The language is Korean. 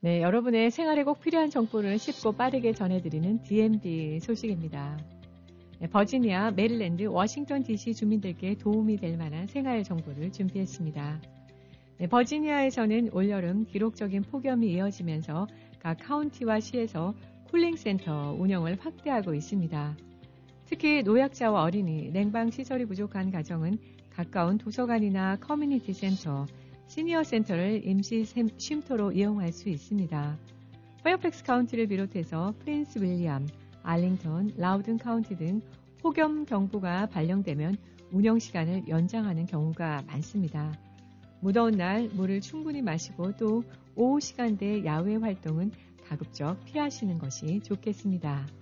네, 여러분의 생활에 꼭 필요한 정보를 쉽고 빠르게 전해드리는 DMB 소식입니다. 네, 버지니아, 메릴랜드, 워싱턴 DC 주민들께 도움이 될 만한 생활 정보를 준비했습니다. 네, 버지니아에서는 올여름 기록적인 폭염이 이어지면서 각 카운티와 시에서 쿨링센터 운영을 확대하고 있습니다. 특히 노약자와 어린이, 냉방시설이 부족한 가정은 가까운 도서관이나 커뮤니티 센터, 시니어 센터를 임시 쉼터로 이용할 수 있습니다. 페어팩스 카운티를 비롯해서 프린스 윌리엄, 알링턴, 라우든 카운티 등 폭염 경보가 발령되면 운영 시간을 연장하는 경우가 많습니다. 무더운 날 물을 충분히 마시고 또 오후 시간대 야외 활동은 가급적 피하시는 것이 좋겠습니다.